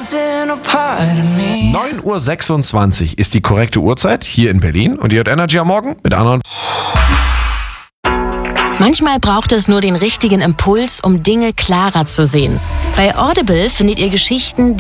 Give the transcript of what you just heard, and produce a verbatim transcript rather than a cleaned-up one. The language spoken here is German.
neun Uhr sechsundzwanzig ist die korrekte Uhrzeit hier in Berlin und ihr hört Energy am Morgen mit anderen. Manchmal braucht es nur den richtigen Impuls, um Dinge klarer zu sehen. Bei Audible findet ihr Geschichten,